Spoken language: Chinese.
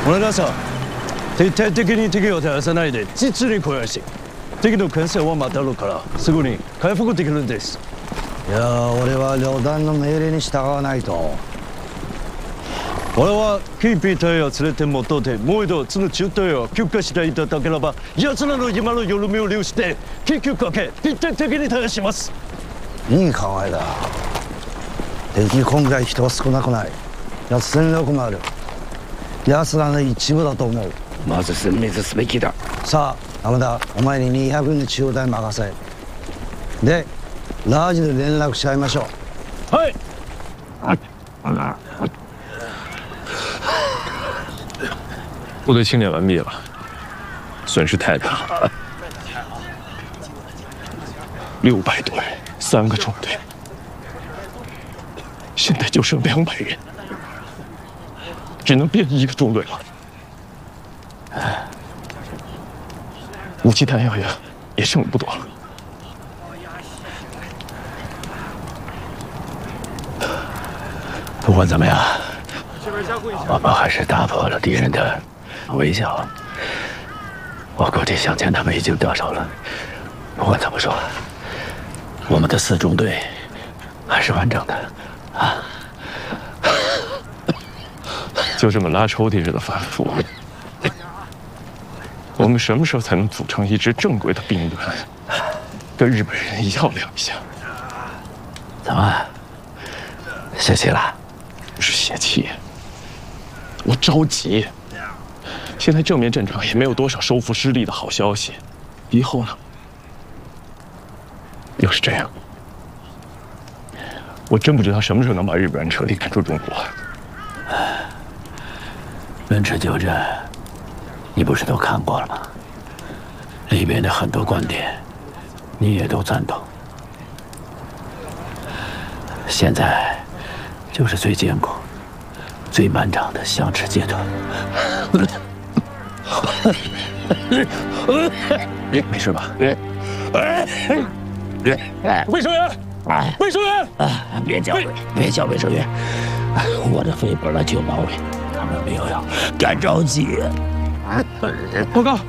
오늘 가서敵に敵を照らさないで実に肥やし敵の牽制を待たるからすぐに回復できるんです。 いや俺は旅団の命令に従わないと。 俺はキーピー隊を連れて戻ってもう一度その中隊を休暇していただければ奴らの今の緩みを利用して緊急かけ徹底的に対します。 いい考えだ。敵今回人は少なくない。奴戦力もある。奴らの一部だと思う。 まず殲滅すべきだ。 さあ山田お前に200人の中隊任せ。でラージで連絡し合いましょう。はい。 部队清点完毕了，损失太大，600多人，3个中队，现在就剩200人，只能编1个中队了。武器弹药也剩不多了。 不管怎么样，我们还是打破了敌人的围剿。我估计向前他们已经得手了。不管怎么说，我们的4中队还是完整的啊！ 就这么拉抽屉似的反复，我们什么时候才能组成一支正规的兵团，跟日本人较量一下？ 怎么，泄气了？ 不是泄气，我着急。现在正面战场也没有多少收复失地的好消息，以后呢？要是这样，我真不知道什么时候能把日本人彻底赶出中国。 滇池旧镇，你不是都看过了吗？里边的很多观点，你也都赞同。现在就是最艰苦、最漫长的相持阶段。 没事吧？ 卫生员，卫生员，别叫卫生员，我的肺本来就毛病，他们没有要干着急。 报告。